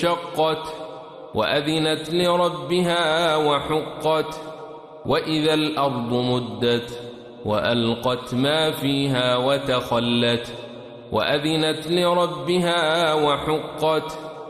انشقت وأذنت لربها وحقت وإذا الأرض مدت وألقت ما فيها وتخلت وأذنت لربها وحقت